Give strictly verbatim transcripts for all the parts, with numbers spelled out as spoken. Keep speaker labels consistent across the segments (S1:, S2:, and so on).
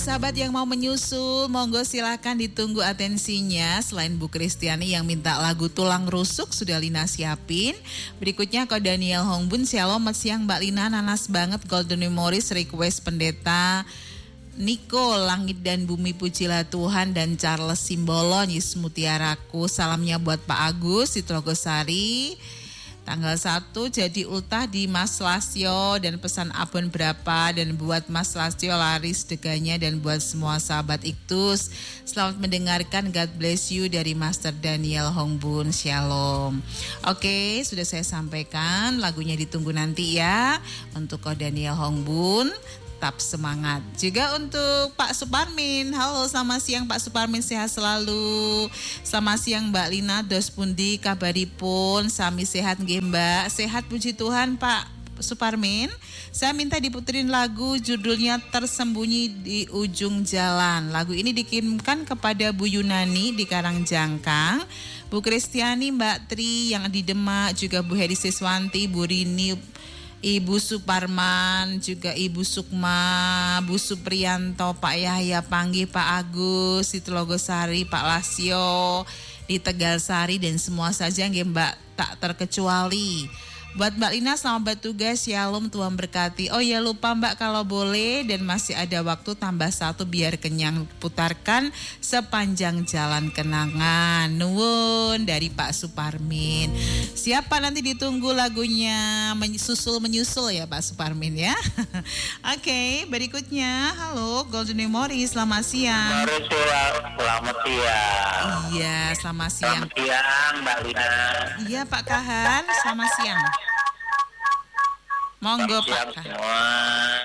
S1: Sahabat yang mau menyusul, monggo silahkan ditunggu atensinya. Selain Bu Kristiani yang minta lagu Tulang Rusuk, sudah Lina siapin. Berikutnya Ko Daniel Hongbun, Shalom, selamat siang Mbak Lina, nanas banget Golden Memories, request pendeta Niko, Langit dan Bumi Pujilah Tuhan, dan Charles Simbolon, Yesus Mutiaraku. Salamnya buat Pak Agus di Telogosari. Tanggal satu jadi ultah di Mas Lasio, dan pesan abon berapa, dan buat Mas Lasio laris deganya, dan buat semua sahabat Iktus. Selamat mendengarkan, God bless you dari Master Daniel Hongbun, Shalom. Oke, sudah saya sampaikan, lagunya ditunggu nanti ya untuk Ko Daniel Hongbun. Tetap semangat. Juga untuk Pak Suparmin. Halo, selamat siang Pak Suparmin, sehat selalu. Selamat siang Mbak Lina, dos pundi kabaripun, sami sehat nggih Mbak. Sehat puji Tuhan Pak Suparmin. Saya minta diputerin lagu judulnya Tersembunyi di Ujung Jalan. Lagu ini dikirimkan kepada Bu Yunani di Karangjangkang, Bu Kristiani, Mbak Tri yang di Demak, juga Bu Heri Siswanti, Bu Rini, Ibu Suparman, juga Ibu Sukma, Bu Supriyanto, Pak Yahya Panggi, Pak Agus di Telogosari, Pak Lasio di Tegalsari, dan semua saja nggih Mbak, tak terkecuali. Buat Mbak Lina, selamat bertugas, Shalom, Tuhan berkati. Oh ya, lupa Mbak, kalau boleh dan masih ada waktu, tambah satu biar kenyang, putarkan Sepanjang Jalan Kenangan. Nuwun dari Pak Suparmin. Siapa nanti ditunggu lagunya, menyusul menyusul ya Pak Suparmin ya. Oke, okay, berikutnya. Halo Golden Memory, selamat siang.
S2: Selamat siang.
S1: Iya, selamat siang.
S2: Selamat siang Mbak Lina.
S1: Iya Pak Kahar, selamat siang. Monggo Pak Kahar.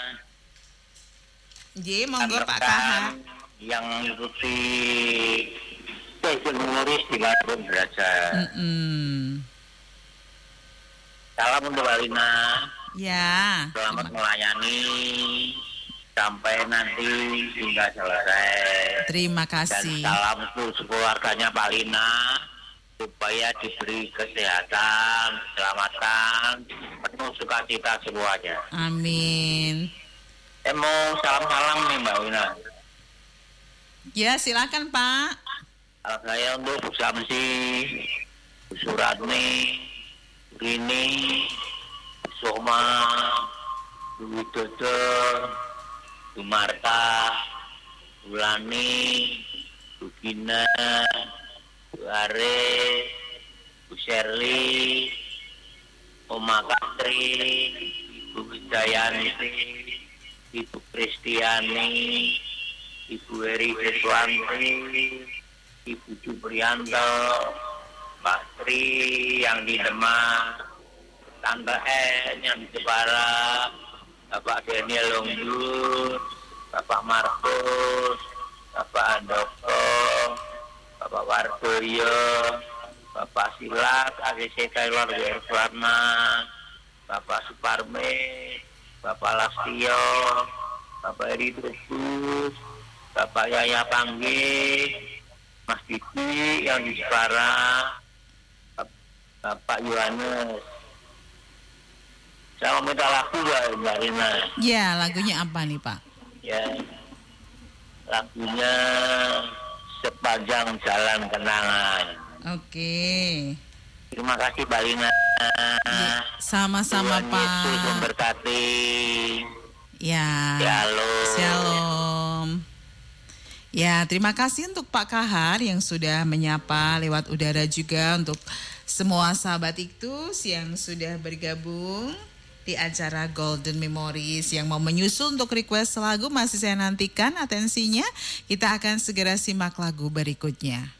S1: J, monggo Pak Kahar.
S2: Yang ikuti Golden Memories di Labuan Derajat.
S1: Mm-mm.
S2: Salam untuk Mbak Lina.
S1: Ya.
S2: Selamat melayani sampai nanti hingga selesai.
S1: Terima kasih.
S2: Dan salam untuk keluarganya Pak Lina, supaya diberi kesehatan, keselamatan, penuh sukacita semuanya.
S1: Amin.
S2: Eh mau salam-salam nih Mbak Lina.
S1: Ya, silakan Pak.
S2: Salam saya untuk Bu Samsi, Bu Suratni, Bu Rini, Bu Soma, Bu Widodo, Bu Marta, Bu Lani, Bu Gina, Bu Are, Bu Sherly, Oma Katri, Ibu Wijayanti, Ibu Kristiani, Ibu Heri Siswanti, Ibu Supriyanto, Mbak Tri yang di Demak, Tante En yang di Jepara, Bapak Daniel Hongbun, Bapak Markus, Bapak Andoko, Bapak Wardoyo, Bapak Silat, A C C Taylor Werwarna, Bapak Suparme, Bapak Lastio, Bapak Eri Trubus, Bapak Yaya Panggi, Mas Didi yang di Jepara, Bapak Yohanes. Saya mau minta lagu Mbak Lina.
S1: Ya, lagunya apa nih Pak?
S2: Ya, lagunya Sepanjang Jalan Kenangan.
S1: Oke.
S2: Terima kasih Mbak Lina.
S1: Ya, sama-sama
S2: Tuhan
S1: Pak.
S2: Yesus memberkati.
S1: Ya.
S2: Shalom.
S1: Shalom. Ya, terima kasih untuk Pak Kahar yang sudah menyapa lewat udara, juga untuk semua sahabat Iktus yang sudah bergabung di acara Golden Memories. Yang mau menyusul untuk request lagu masih saya nantikan atensinya. Kita akan segera simak lagu berikutnya.